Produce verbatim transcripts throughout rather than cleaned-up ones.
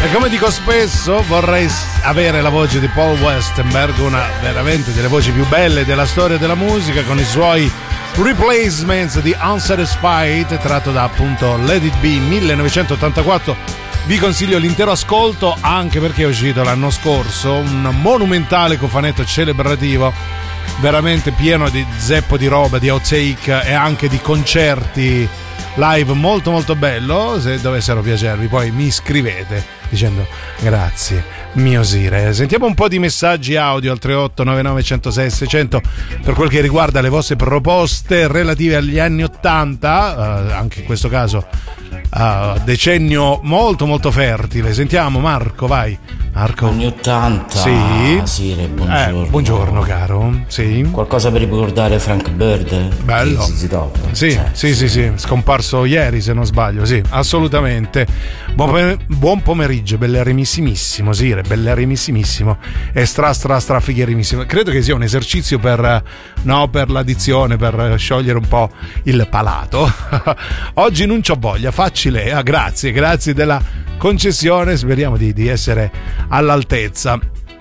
E come dico spesso, vorrei avere la voce di Paul Westenberg, una veramente delle voci più belle della storia della musica, con i suoi Replacements di Unsatisfied, tratto da appunto Let It Be millenovecentottantaquattro. Vi consiglio l'intero ascolto, anche perché è uscito l'anno scorso un monumentale cofanetto celebrativo, veramente pieno di zeppo di roba, di outtake e anche di concerti live molto molto bello. Se dovessero piacervi, poi mi scrivete dicendo grazie mio Sire. Sentiamo un po' di messaggi audio al tre otto nove nove uno zero sei sei zero zero per quel che riguarda le vostre proposte relative agli anni ottanta, eh, anche in questo caso uh, decennio molto molto fertile. Sentiamo Marco, vai Marco. Anni ottanta. Sì. Sire, buongiorno. Eh, buongiorno caro. Sì. Qualcosa per ricordare Frank Bird? Bello. Sì, sì, cioè, sì, sì, sì, scomparso ieri se non sbaglio, sì, assolutamente. Buon, pomer- buon pomeriggio, bellerissimissimo, Sire, bellerissimissimo e stra stra stra figherimissimo. Credo che sia un esercizio per, no, per l'addizione, per sciogliere un po' il palato. Oggi non c'ho voglia, facci lei. Ah, grazie, grazie della concessione, speriamo di, di essere all'altezza.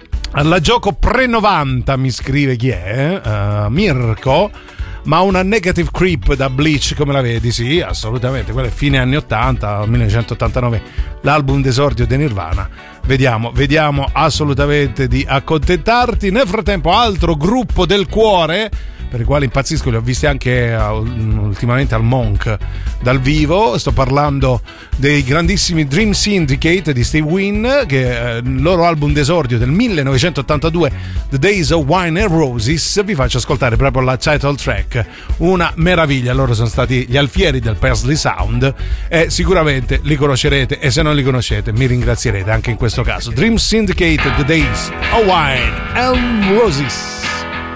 La gioco pre novanta, mi scrive chi è? Uh, Mirko. Ma una Negative Creep da Bleach come la vedi? Sì, assolutamente, quella è fine anni ottanta, millenovecentottantanove, l'album d'esordio di Nirvana. Vediamo, vediamo assolutamente di accontentarti. Nel frattempo, altro gruppo del cuore per i quali impazzisco, li ho visti anche uh, ultimamente al Monk dal vivo. Sto parlando dei grandissimi Dream Syndicate di Steve Wynn, che eh, il loro album d'esordio del millenovecentottantadue, The Days of Wine and Roses. Vi faccio ascoltare proprio la title track, una meraviglia. Loro sono stati gli alfieri del Paisley Sound e sicuramente li conoscerete, e se non li conoscete mi ringrazierete anche in questo caso. Dream Syndicate, The Days of Wine and Roses.